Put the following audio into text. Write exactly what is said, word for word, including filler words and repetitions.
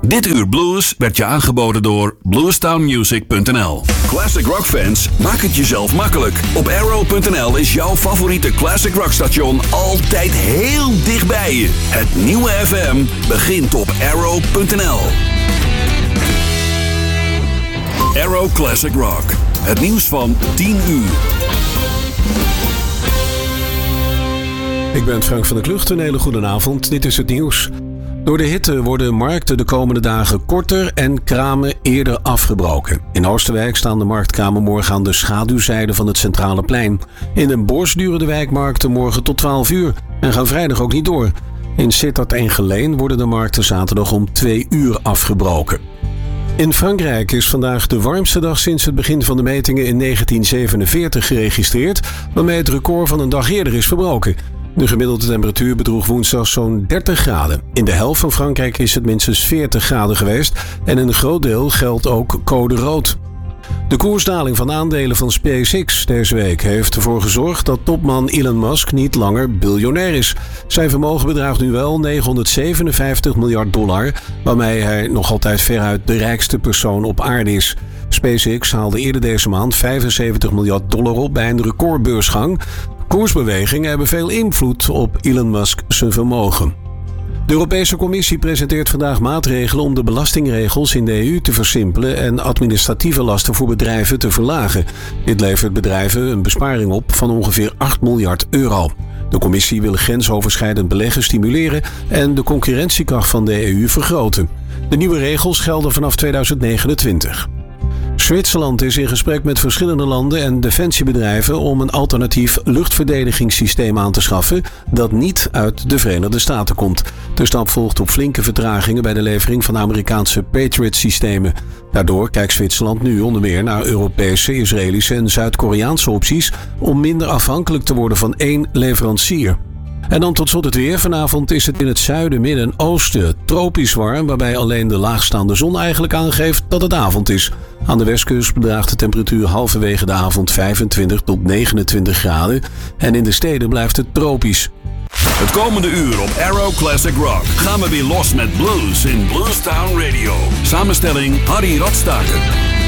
Dit uur blues werd je aangeboden door bluestown music punt n l. Classic rock fans, maak het jezelf makkelijk. Op arrow punt n l is jouw favoriete classic rock station altijd heel dichtbij je. Het nieuwe F M begint op arrow punt n l. Arrow Classic Rock. Het nieuws van tien uur. Ik ben Frank van der Klucht, een hele goede avond. Dit is het nieuws. Door de hitte worden markten de komende dagen korter en kramen eerder afgebroken. In Oosterwijk staan de marktkramen morgen aan de schaduwzijde van het centrale plein. In Den Bosch duren de wijkmarkten morgen tot twaalf uur en gaan vrijdag ook niet door. In Sittard en Geleen worden de markten zaterdag om twee uur afgebroken. In Frankrijk is vandaag de warmste dag sinds het begin van de metingen in negentien zevenenveertig geregistreerd, waarmee het record van een dag eerder is verbroken. De gemiddelde temperatuur bedroeg woensdag zo'n dertig graden. In de helft van Frankrijk is het minstens veertig graden geweest en in een groot deel geldt ook code rood. De koersdaling van aandelen van SpaceX deze week heeft ervoor gezorgd dat topman Elon Musk niet langer biljonair is. Zijn vermogen bedraagt nu wel negenhonderdzevenenvijftig miljard dollar, waarmee hij nog altijd veruit de rijkste persoon op aarde is. SpaceX haalde eerder deze maand vijfenzeventig miljard dollar op bij een recordbeursgang. Koersbewegingen hebben veel invloed op Elon Musk zijn vermogen. De Europese Commissie presenteert vandaag maatregelen om de belastingregels in de E U te versimpelen en administratieve lasten voor bedrijven te verlagen. Dit levert bedrijven een besparing op van ongeveer acht miljard euro. De Commissie wil grensoverschrijdend beleggen stimuleren en de concurrentiekracht van de E U vergroten. De nieuwe regels gelden vanaf tweeduizend negenentwintig. Zwitserland is in gesprek met verschillende landen en defensiebedrijven om een alternatief luchtverdedigingssysteem aan te schaffen dat niet uit de Verenigde Staten komt. De stap volgt op flinke vertragingen bij de levering van Amerikaanse Patriot-systemen. Daardoor kijkt Zwitserland nu onder meer naar Europese, Israëlische en Zuid-Koreaanse opties om minder afhankelijk te worden van één leverancier. En dan tot slot het weer. Vanavond is het in het zuiden, midden en oosten tropisch warm, waarbij alleen de laagstaande zon eigenlijk aangeeft dat het avond is. Aan de westkust bedraagt de temperatuur halverwege de avond vijfentwintig tot negenentwintig graden en in de steden blijft het tropisch. Het komende uur op Arrow Classic Rock gaan we weer los met blues in Bluestown Radio. Samenstelling Harry Radstaker.